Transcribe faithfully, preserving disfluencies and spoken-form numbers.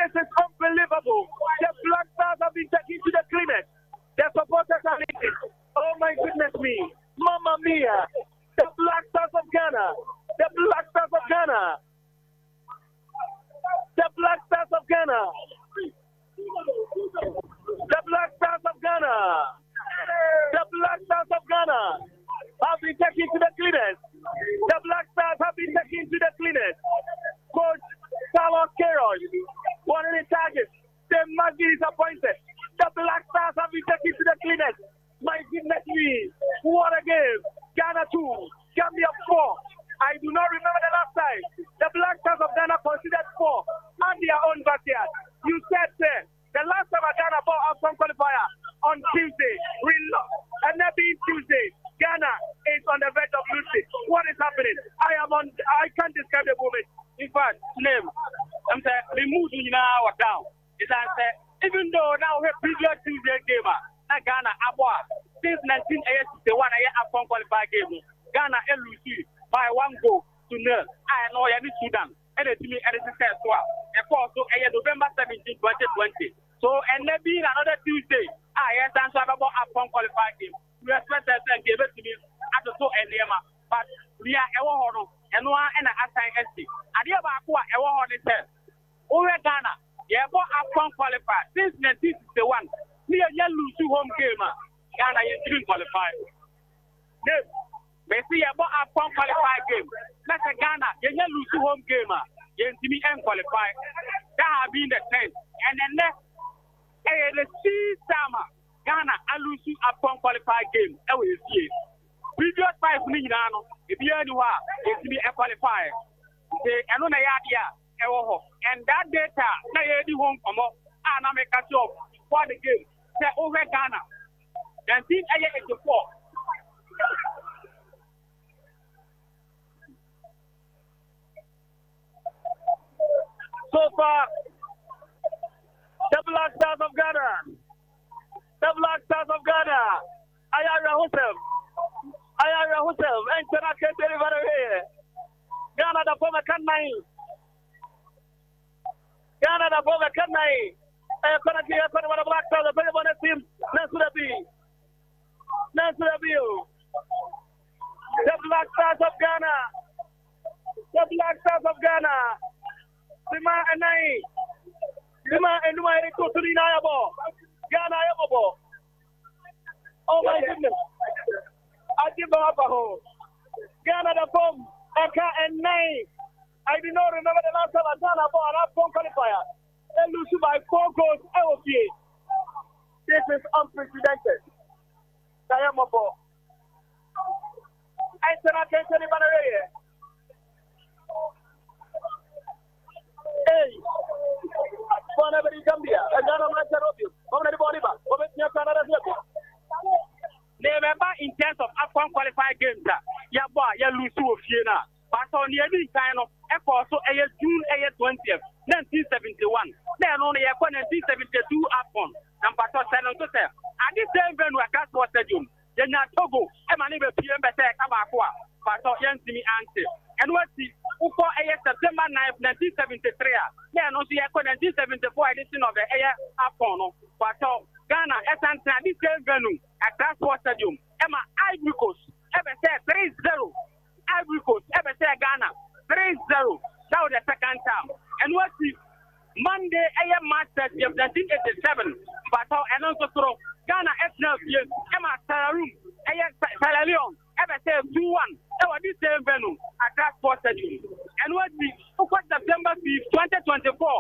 This is unbelievable. The Black Stars have been taken to the clinic. The supporters are leaving. Oh my goodness me. Mamma mia. The Black Stars of Ghana. The Black Stars of Ghana. The Black Stars of Ghana. The Black Stars of Ghana. The Black Stars of Ghana have been taken to the cleaners. The Black Stars have been taken to the cleaners. Coach Carlos Queiroz, one of the targets. They must be disappointed. The Black Stars have been taken to the cleaners. My goodness me. What a game. Ghana two. Gambia four. I do not remember the last time the Black Stars of Ghana considered four on their own backyard. You said, sir, the last time Ghana bought out some qualifier on Tuesday, we lost. And that being Tuesday, Ghana is on the verge of losing. What is happening? I am on, I can't describe the moment. In fact, name, I'm saying, the mood in our down. Is I say, even though now we have previous Tuesday game, na Ghana, Abwa, since nineteen eighty-one, I have a qualified game. Ghana, L U C. By one goal to nil. I know you need Sudan. And it's me, and it's a well. And also, November seventeenth, twenty twenty. So, and there being another Tuesday, I have to answer about a phone qualified game. We expect that and give it to me at the two and Lema. But we are a war and one and a assign S T. And the other one, a war on itself. Over Ghana, you have a phone qualified since nineteen sixty-one. We are yellow to home game. Ghana is doing qualified. Yes. But see about a phone qualified game. That's a Ghana, you lose to home game. You see me and qualify. That have been the tenth. And then next, eh, the summer, Ghana, I lose to a phone qualified game. I will see. Previous five million, if you are, you see me a qualifier. Say, I know the idea, and that data, now you home from us, and I make a job for the game. Say, over Ghana. nineteen eighty-four. So far, the Black Stars of Ghana, the Black Stars of Ghana, Ayara Hussein, Ayara Hussein, and Tanaka delivery. Ghana, the former Kanai, Ghana, the former Kanai, and Kanaki, the Black Stars, the very bonus team, Nasurabi, Nasurabi, the Black Stars of Ghana, the Black Stars of Ghana. Lima and nine. Lima and Lima and go to the Nayabo. Ghana Yabo. Oh my goodness. I give them up a hole. Ghana the phone. Eka and nine. I do not remember the last time I done a ball and I phone qualifier. They lose by four goals. L P A. This is unprecedented. Nayabo. I said I can't tell you about it. Hey, for everybody Gambia, a Ghana match of you. How many body back? How many Canada? Remember, in terms of Afghan qualified games, yeah, boy, you lose to a few now. But on the other kind of effort, so a June twentieth, nineteen seventy-one. Then only a nineteen seventy-two Afghan. And Pastor Senon to say, at this same venue, a gas was stadium. Then not Togo, and my neighbor P M B S Kabakwa, Pastor Yansimi Ante. And what's the Uko September ninth, nineteen seventy-three? Yeah, no, see, nineteen seventy-four edition of the Air Afghan. But Ghana, Essence, this same venue at Transport Stadium. Emma Ivory Coast, ever said three zero. Ivory Coast, ever said Ghana, three zero. That was the second time. And what's the Monday, A M March thirtieth, nineteen eighty-seven? But and also through Ghana S N L, Emma Salarum, A M Sierra Leone. Ever say two one, that was this same venue at Transport Stadium. And what the September fifth, twenty twenty-four,